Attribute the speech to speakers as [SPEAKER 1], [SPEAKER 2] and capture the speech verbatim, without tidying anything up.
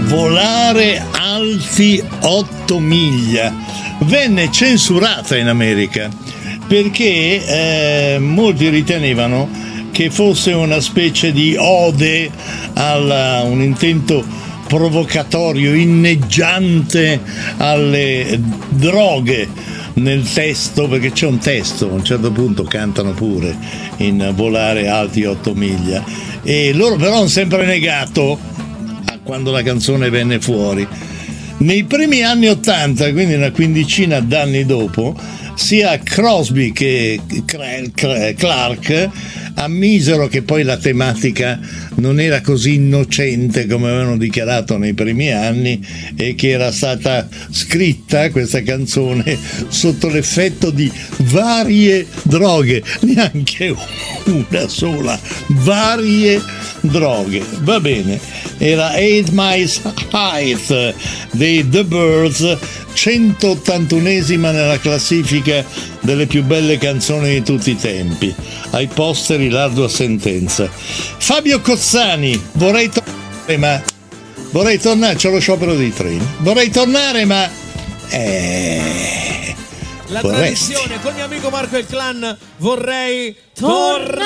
[SPEAKER 1] volare alti otto miglia. Venne censurata in America perché eh, molti ritenevano che fosse una specie di ode a un intento provocatorio, inneggiante alle droghe nel testo, perché c'è un testo, a un certo punto cantano pure in Volare alti otto miglia, e loro però hanno sempre negato a quando la canzone venne fuori. Nei primi anni ottanta, quindi una quindicina d'anni dopo, sia Crosby che Clark ammisero che poi la tematica non era così innocente come avevano dichiarato nei primi anni e che era stata scritta questa canzone sotto l'effetto di varie droghe, neanche una sola, varie droghe. Va bene, era Eight Miles Height dei The Byrds, centottantunesima nella classifica delle più belle canzoni di tutti i tempi. Ai posteri l'ardua sentenza. Fabio Cozzani, vorrei tornare ma vorrei tornare, c'ho lo sciopero dei treni, vorrei tornare ma eh,
[SPEAKER 2] la
[SPEAKER 1] vorresti.
[SPEAKER 2] tradizione con mio amico Marco El Clan, vorrei tornare.